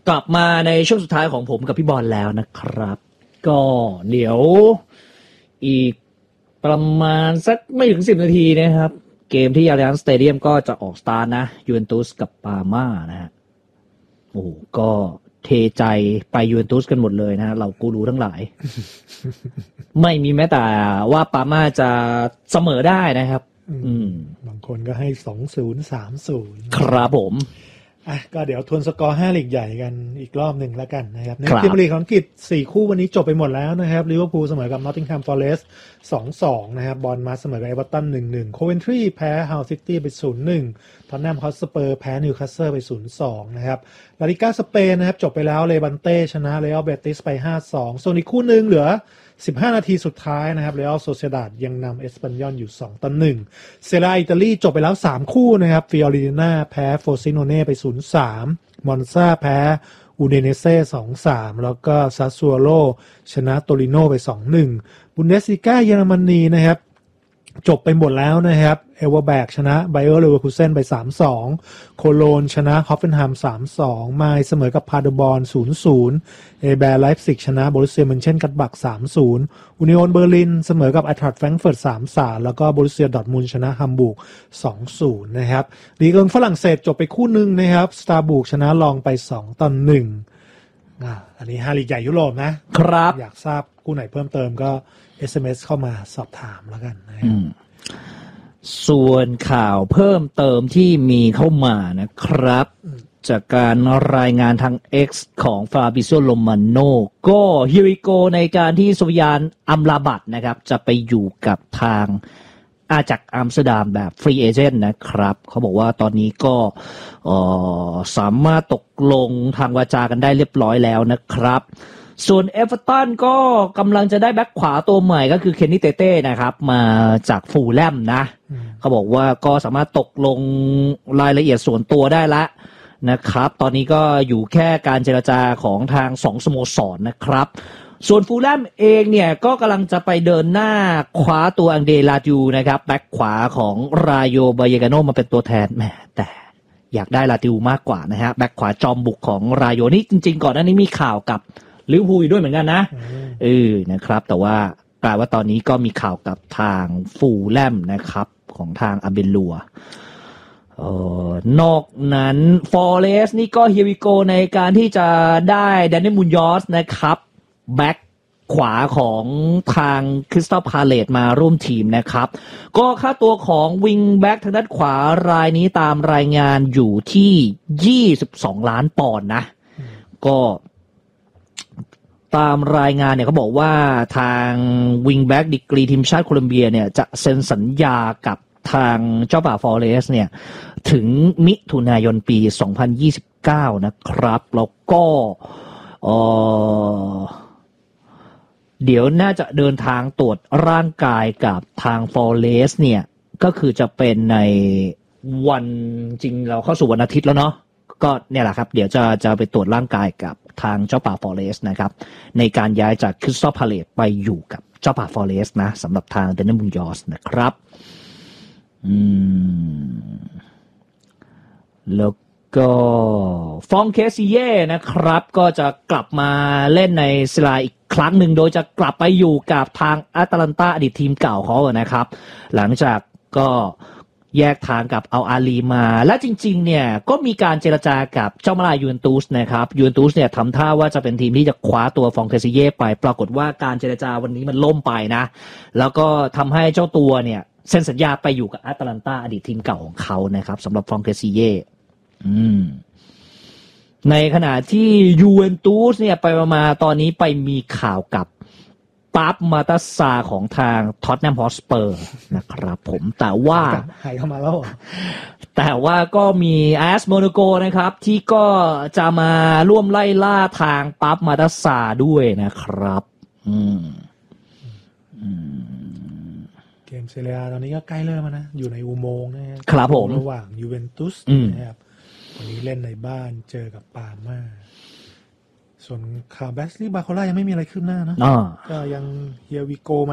กลับมาในช่วงสุดท้ายของผมกับพี่บอลแล้วนะครับก็เดี๋ยวอีกประมาณสักไม่ถึง10 นาทีนะครับเกมที่ Allianz Stadium ก็จะออกสตาร์ทนะยูเวนตุสกับปาร์ม่านะฮะโอ้ก็เทใจไปยูเวนตุสกันหมดเลยนะเรากูรู้ทั้งหลาย ไม่มีแม้แต่ว่าปาร์ม่าจะเสมอได้นะครับบางคนก็ให้ 2-0 3-0 ครับผมก็เดี๋ยวทวนสกอร์5ลีกใหญ่กันอีกรอบหนึ่งแล้วกันนะครับในพรีเมียร์ลีกของอังกฤษ4คู่วันนี้จบไปหมดแล้วนะครับลิเวอร์พูลเสมอกับนอตติงแฮมฟอเรสต์ 2-2 นะครับบอร์นมัธเสมอกับเอเวอร์ตัน 1-1 โคเวนทรีแพ้ฮัลซิตี้ไป 0-1 ท็อตแนมฮอตสเปอร์แพ้นิวคาสเซิลไป 0-2 นะครับลาลิก้าสเปนนะครับจบไปแล้วเลบันเต้ชนะเรอัลเบติสไป 5-2 ส่วนอีกคู่นึงเหลือ15 นาทีสุดท้ายนะครับเรอัลโซเซดาดยังนำเอสปันยอลอยู่ 2-1 เซรียอิตาลีจบไปแล้ว3คู่นะครับฟิออเรนติน่าแพ้โฟซิโนเน่ไป 0-3 มอนซาแพ้อูเดเนเซ่ 2-3 แล้วก็ซาซัวโลชนะโตริโนไป 2-1 บุนเดสลีกาเยอรมนีนะครับจบไปหมดแล้วนะครับเอเวอร์แบกชนะไบเออร์เลเวอร์คูเซนไป 3-2 โคโลนชนะฮอฟเฟนไฮม์ 3-2 ไมล์เสมอกับพาเดอร์บอร์น 0-0 เอแบร์ไลฟ์ซิกชนะโบรุสเซียเมนเชนกัดบัก 3-0 อุนิโอนเบอร์ลินเสมอกับไอน์ทรัคต์แฟรงก์เฟิร์ต 3-3 แล้วก็โบรุสเซียดอร์ทมุนด์ชนะฮัมบูร์ก 2-0 นะครับลีกเอิงฝรั่งเศสจบไปคู่นึงนะครับสตาร์บุกชนะลองไป 2-1 อันนี้5ลีกใหญ่ยุโรปนะครับอยากทราบคู่ไหนเพิ่มเติมก็ SMS เข้ามาสอบถามแล้วกันนะครับส่วนข่าวเพิ่มเติมที่มีเข้ามานะครับจากการรายงานทาง X ของฟาบิโซโรมาโนก็ฮิริโกในการที่โซฟยานอัมราบัตนะครับจะไปอยู่กับทางอาจากอัมสเตอร์ดัมแบบฟรีเอเจนต์นะครับเขาบอกว่าตอนนี้ก็สามารถตกลงทางวาจากันได้เรียบร้อยแล้วนะครับส่วนเอเวอร์ตันก็กำลังจะได้แบ็คขวาตัวใหม่ก็คือเคนนี่เต้เต้นะครับมาจากฟูลแลมนะเขาบอกว่าก็สามารถตกลงรายละเอียดส่วนตัวได้ละนะครับตอนนี้ก็อยู่แค่การเจรจาของทาง2 สโมสรนะครับส่วนฟูลแลมเองเนี่ยก็กำลังจะไปเดินหน้าคว้าตัวอังเดลาจูนะครับแบ็คขวาของรายโยบายเกโนมาเป็นตัวแทนแหมแต่อยากได้ลาติวมากกว่านะฮะแบ็คขวาจอมบุกของรายโยนี่จริงๆก่อนหน้านี้มีข่าวกับลิเวอร์พูลด้วยเหมือนกันนะนะครับแต่ว่ากลายว่าตอนนี้ก็มีข่าวกับทางฟูลแลมนะครับของทางอาเบลัวนอกนั้นฟอเรสต์นี่ก็ฮิวิโกในการที่จะได้แดนนิเอล มุนยอสนะครับแบ็คขวาของทางคริสตัลพาเลซมาร่วมทีมนะครับก็ค่าตัวของวิงแบ็คทางด้านขวารายนี้ตามรายงานอยู่ที่22 ล้านปอนด์นะก็ตามรายงานเนี่ยเขาบอกว่าทางวิงแบ็กดีกรีทีมชาติโคลอมเบียเนี่ยจะเซ็นสัญญากับทางเจ้าป่าฟอเรสต์เนี่ยถึงมิถุนายนปี 2029 นะครับแล้วก็เดี๋ยวน่าจะเดินทางตรวจร่างกายกับทางฟอเรสต์เนี่ยก็คือจะเป็นในวันจริงเราเข้าสู่วันอาทิตย์แล้วเนาะก็เนี่ยแหละครับเดี๋ยวจะไปตรวจร่างกายกับทางเจ้าป่าฟอเรสต์นะครับในการย้ายจากคริสตัลพาเลซไปอยู่กับเจ้าป่าฟอเรสต์นะสำหรับทางเดนนิเอล มุนยอสนะครับแล้วก็ฟองเคซิเย่นะครับก็จะกลับมาเล่นในซีรีส์อีกครั้งหนึ่งโดยจะกลับไปอยู่กับทางแอตแลนตาอดีตทีมเก่าเขานะครับหลังจากก็แยกทางกับเอาอาลีมาและจริงๆเนี่ยก็มีการเจรจากับเจ้ามาลายูเวนตุสนะครับยูเวนตุสเนี่ยทำท่าว่าจะเป็นทีมที่จะคว้าตัวฟองเคซิเย่ไปปรากฏว่าการเจรจาวันนี้มันล่มไปนะแล้วก็ทำให้เจ้าตัวเนี่ยเซ็นสัญญาไปอยู่กับแอตแลนตาอดีตทีมเก่าของเขานะครับสำหรับฟองเคซิเย่ในขณะที่ยูเวนตุสเนี่ยไปมาตอนนี้ไปมีข่าวกับปั๊บมาตาซาของทางท็อตแนมฮอตสเปอร์นะครับผมแต่ว่าหายเข้ามาแล้วแต่ว่าก็มีแอสโมนาโกนะครับที่ก็จะมาร่วมไล่ล่าทางปั๊บมาตาซาด้วยนะครับเกมเซเรียตอนนี้ก็ใกล้เริ่มแล้วนะอยู่ในอุโมงค์นะครับผมระหว่างยูเวนตุสนะครับวันนี้เล่นในบ้านเจอกับปาร์ม่าส่วนข่าวแบสลีย์บาโคล่ายังไม่มีอะไรคืบหน้านะก็ยังเฮียวิโก